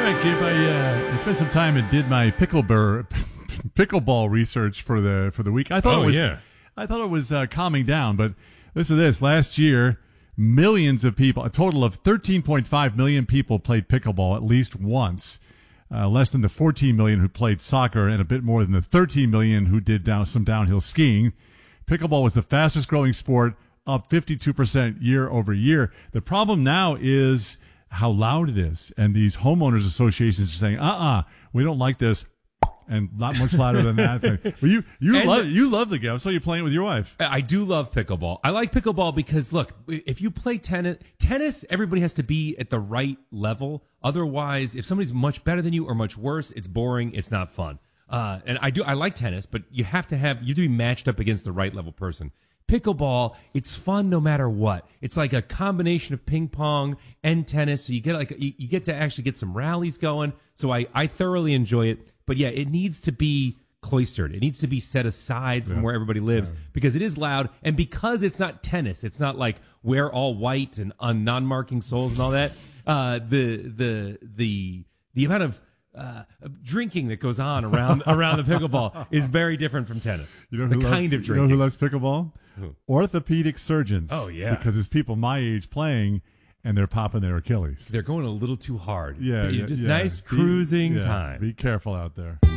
right, Gabe. I spent some time and did my pickleball research for the week. I thought it was calming down, but listen to this. Last year, millions of people, a total of 13.5 million people played pickleball at least once. Less than the 14 million who played soccer and a bit more than the 13 million who did some downhill skiing. Pickleball was the fastest growing sport, up 52% year over year. The problem now is how loud it is. And these homeowners associations are saying, we don't like this. And not much louder than that. Well, you love the game. I saw you playing with your wife. I do love pickleball. I like pickleball because, look, if you play tennis, everybody has to be at the right level. Otherwise, if somebody's much better than you or much worse, it's boring. It's not fun. And I like tennis, but you have to be matched up against the right level person. Pickleball, it's fun no matter what. It's like a combination of ping pong and tennis. So you get to actually get some rallies going. So I thoroughly enjoy it. But yeah, it needs to be cloistered. It needs to be set aside from where everybody lives because it is loud. And because it's not tennis, it's not like we're all white and on non-marking soles and all that. The amount of drinking that goes on around the pickleball is very different from tennis. You know who loves pickleball? Who? Orthopedic surgeons. Oh, yeah. Because it's people my age playing, and they're popping their Achilles. They're going a little too hard. Yeah. Nice cruising time. Be careful out there.